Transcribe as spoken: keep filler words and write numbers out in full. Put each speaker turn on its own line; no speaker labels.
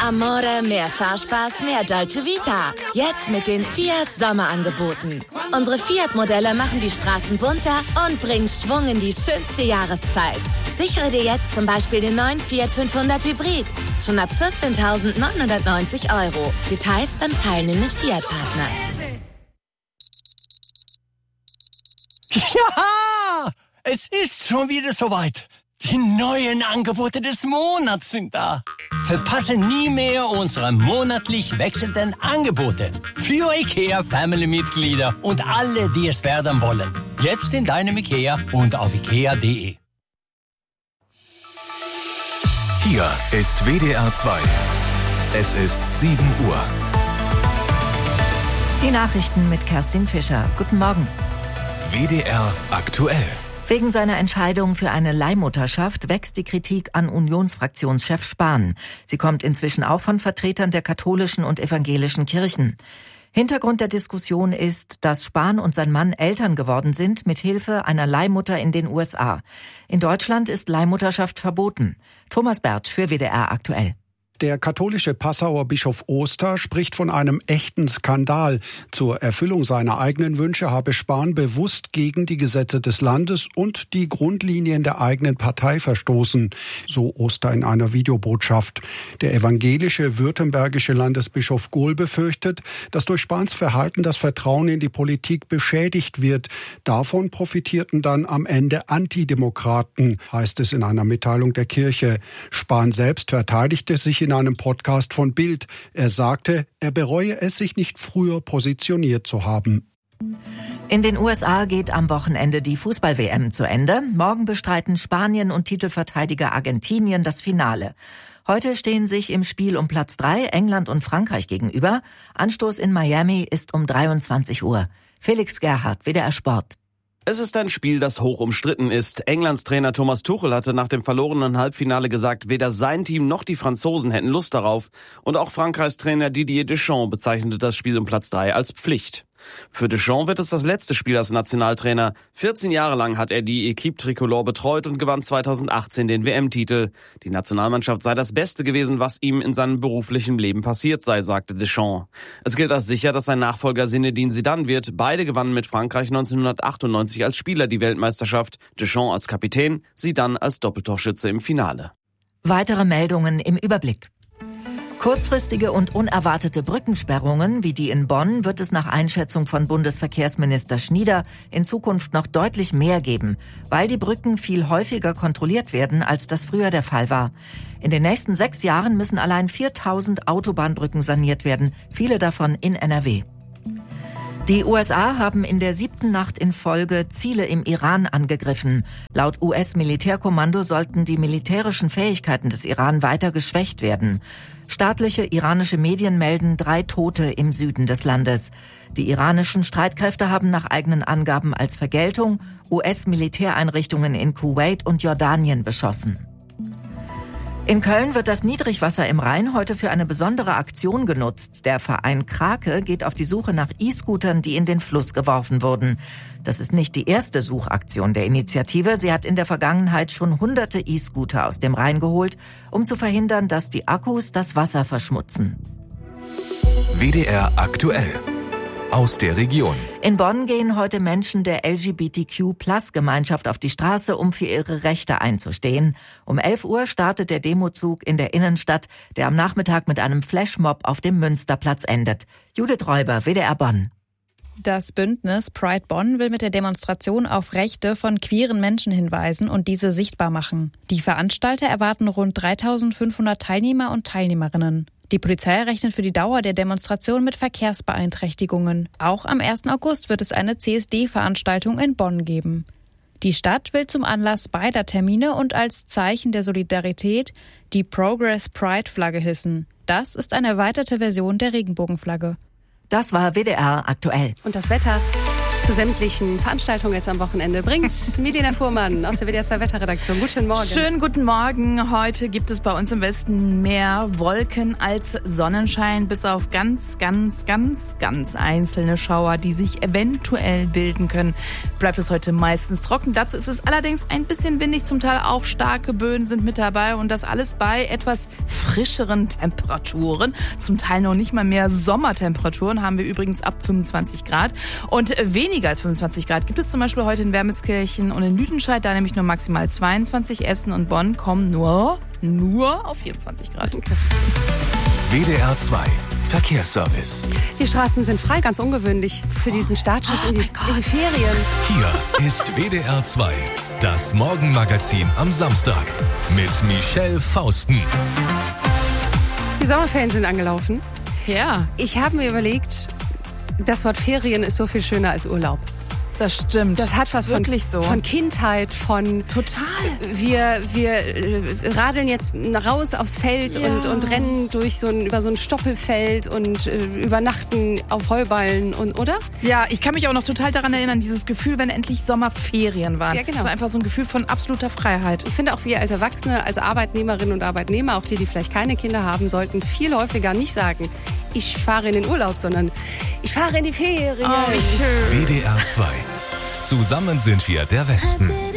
Amore, mehr Fahrspaß, mehr Dolce Vita. Jetzt mit den Fiat Sommerangeboten. Unsere Fiat-Modelle machen die Straßen bunter und bringen Schwung in die schönste Jahreszeit. Sichere dir jetzt zum Beispiel den neuen Fiat fünfhundert Hybrid. Schon ab vierzehntausendneunhundertneunzig Euro. Details beim teilnehmenden Fiat-Partner.
Ja, es ist schon wieder soweit. Die neuen Angebote des Monats sind da. Verpasse nie mehr unsere monatlich wechselnden Angebote für IKEA Family-Mitglieder und alle, die es werden wollen. Jetzt in deinem IKEA und auf ikea punkt de.
Hier ist W D R zwei. Es ist sieben Uhr.
Die Nachrichten mit Kerstin Fischer. Guten Morgen.
W D R aktuell.
Wegen seiner Entscheidung für eine Leihmutterschaft wächst die Kritik an Unionsfraktionschef Spahn. Sie kommt inzwischen auch von Vertretern der katholischen und evangelischen Kirchen. Hintergrund der Diskussion ist, dass Spahn und sein Mann Eltern geworden sind mit Hilfe einer Leihmutter in den U S A. In Deutschland ist Leihmutterschaft verboten. Thomas Bertsch für W D R aktuell.
Der katholische Passauer Bischof Oster spricht von einem echten Skandal. Zur Erfüllung seiner eigenen Wünsche habe Spahn bewusst gegen die Gesetze des Landes und die Grundlinien der eigenen Partei verstoßen, so Oster in einer Videobotschaft. Der evangelische württembergische Landesbischof Gohl befürchtet, dass durch Spahns Verhalten das Vertrauen in die Politik beschädigt wird. Davon profitierten dann am Ende Antidemokraten, heißt es in einer Mitteilung der Kirche. Spahn selbst verteidigte sich in einem Podcast von Bild. Er sagte, er bereue es, sich nicht früher positioniert zu haben.
In den U S A geht am Wochenende die Fußball-W M zu Ende. Morgen bestreiten Spanien und Titelverteidiger Argentinien das Finale. Heute stehen sich im Spiel um Platz drei England und Frankreich gegenüber. Anstoß in Miami ist um dreiundzwanzig Uhr. Felix Gerhardt, W D R Sport.
Es ist ein Spiel, das hoch umstritten ist. Englands Trainer Thomas Tuchel hatte nach dem verlorenen Halbfinale gesagt, weder sein Team noch die Franzosen hätten Lust darauf. Und auch Frankreichs Trainer Didier Deschamps bezeichnete das Spiel um Platz drei als Pflicht. Für Deschamps wird es das letzte Spiel als Nationaltrainer. vierzehn Jahre lang hat er die Equipe Tricolore betreut und gewann zweitausendachtzehn den W M-Titel. Die Nationalmannschaft sei das Beste gewesen, was ihm in seinem beruflichen Leben passiert sei, sagte Deschamps. Es gilt als sicher, dass sein Nachfolger Zinedine Zidane wird. Beide gewannen mit Frankreich neunzehnhundertachtundneunzig als Spieler die Weltmeisterschaft. Deschamps als Kapitän, Zidane als Doppeltorschütze im Finale.
Weitere Meldungen im Überblick. Kurzfristige und unerwartete Brückensperrungen wie die in Bonn wird es nach Einschätzung von Bundesverkehrsminister Schnieder in Zukunft noch deutlich mehr geben, weil die Brücken viel häufiger kontrolliert werden, als das früher der Fall war. In den nächsten sechs Jahren müssen allein viertausend Autobahnbrücken saniert werden, viele davon in N R W. Die U S A haben in der siebten Nacht in Folge Ziele im Iran angegriffen. Laut U S-Militärkommando sollten die militärischen Fähigkeiten des Iran weiter geschwächt werden. Staatliche iranische Medien melden drei Tote im Süden des Landes. Die iranischen Streitkräfte haben nach eigenen Angaben als Vergeltung U S-Militäreinrichtungen in Kuwait und Jordanien beschossen. In Köln wird das Niedrigwasser im Rhein heute für eine besondere Aktion genutzt. Der Verein Krake geht auf die Suche nach E-Scootern, die in den Fluss geworfen wurden. Das ist nicht die erste Suchaktion der Initiative. Sie hat in der Vergangenheit schon hunderte E-Scooter aus dem Rhein geholt, um zu verhindern, dass die Akkus das Wasser verschmutzen.
W D R aktuell. Aus der Region.
In Bonn gehen heute Menschen der L G B T Q Plus Gemeinschaft auf die Straße, um für ihre Rechte einzustehen. Um elf Uhr startet der Demozug in der Innenstadt, der am Nachmittag mit einem Flashmob auf dem Münsterplatz endet. Judith Räuber, W D R Bonn.
Das Bündnis Pride Bonn will mit der Demonstration auf Rechte von queeren Menschen hinweisen und diese sichtbar machen. Die Veranstalter erwarten rund dreitausendfünfhundert Teilnehmer und Teilnehmerinnen. Die Polizei rechnet für die Dauer der Demonstration mit Verkehrsbeeinträchtigungen. Auch am ersten August wird es eine C S D-Veranstaltung in Bonn geben. Die Stadt will zum Anlass beider Termine und als Zeichen der Solidarität die Progress Pride-Flagge hissen. Das ist eine erweiterte Version der Regenbogenflagge.
Das war W D R aktuell.
Und das Wetter zu sämtlichen Veranstaltungen jetzt am Wochenende bringt Milena Fuhrmann aus der W D R zwei Wetterredaktion. Guten Morgen.
Schönen guten Morgen. Heute gibt es bei uns im Westen mehr Wolken als Sonnenschein, bis auf ganz, ganz, ganz, ganz einzelne Schauer, die sich eventuell bilden können. Bleibt es heute meistens trocken. Dazu ist es allerdings ein bisschen windig, zum Teil auch starke Böen sind mit dabei und das alles bei etwas frischeren Temperaturen. Zum Teil noch nicht mal mehr Sommertemperaturen haben wir übrigens ab fünfundzwanzig Grad. Und weniger als fünfundzwanzig Grad gibt es zum Beispiel heute in Wermelskirchen und in Lüdenscheid, da nämlich nur maximal zweiundzwanzig. Essen und Bonn kommen nur, nur auf vierundzwanzig Grad.
W D R zwei Verkehrsservice.
Die Straßen sind frei, ganz ungewöhnlich für diesen Startschuss oh in, die, in die Ferien.
Hier ist W D R zwei, das Morgenmagazin am Samstag mit Michelle Fausten.
Die Sommerferien sind angelaufen.
Ja.
Ich habe mir überlegt, das Wort Ferien ist so viel schöner als Urlaub.
Das stimmt.
Das hat was
wirklich
von,
so.
von Kindheit, von...
Total.
Wir, wir äh, radeln jetzt raus aufs Feld
ja.
und, und rennen durch so ein, über so ein Stoppelfeld und äh, übernachten auf Heuballen, und, oder?
Ja, ich kann mich auch noch total daran erinnern, dieses Gefühl, wenn endlich Sommerferien waren.
Ja, genau.
Das war einfach so ein Gefühl von absoluter Freiheit.
Ich finde auch, wir als Erwachsene, als Arbeitnehmerinnen und Arbeitnehmer, auch die, die vielleicht keine Kinder haben, sollten viel häufiger nicht sagen, ich fahre in den Urlaub, sondern ich fahre in die Ferien.
Oh, wie schön.
W D R zwei. Zusammen sind wir der Westen.